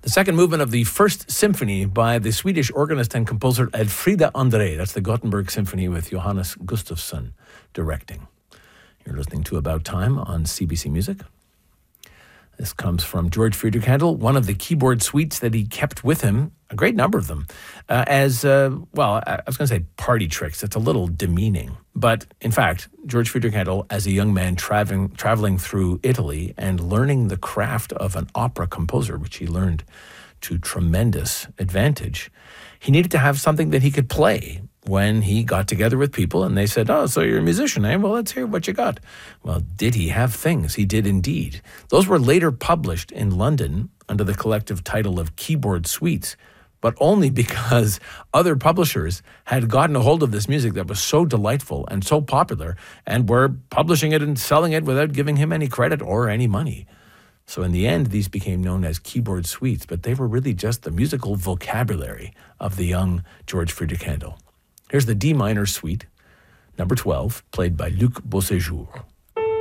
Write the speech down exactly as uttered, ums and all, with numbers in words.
The second movement of the First Symphony by the Swedish organist and composer Elfrida André. That's the Gothenburg Symphony with Johannes Gustafsson directing. You're listening to About Time on C B C Music. This comes from George Friedrich Handel, one of the keyboard suites that he kept with him, a great number of them, uh, as, uh, well, I was going to say party tricks. That's a little demeaning. But in fact, George Friedrich Handel, as a young man traveling, traveling through Italy and learning the craft of an opera composer, which he learned to tremendous advantage, he needed to have something that he could play when he got together with people and they said, oh, so you're a musician, eh? Well, let's hear what you got. Well, did he have things? He did indeed. Those were later published in London under the collective title of Keyboard Suites, but only because other publishers had gotten a hold of this music that was so delightful and so popular and were publishing it and selling it without giving him any credit or any money. So in the end, these became known as keyboard suites, but they were really just the musical vocabulary of the young George Friedrich Handel. Here's the D minor suite, number twelve, played by Luc Beauséjour.